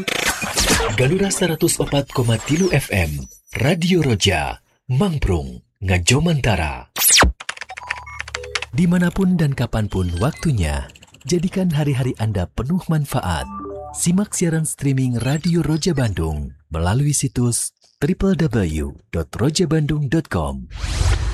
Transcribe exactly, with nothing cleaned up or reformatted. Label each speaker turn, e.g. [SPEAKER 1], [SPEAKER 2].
[SPEAKER 1] Galura seratus opat koma tilu F M Radio Roja Mangprung Ngajomantara. Dimanapun dan kapanpun waktunya, jadikan hari-hari Anda penuh manfaat. Simak siaran streaming Radio Roja Bandung melalui situs w w w titik roja bandung titik com.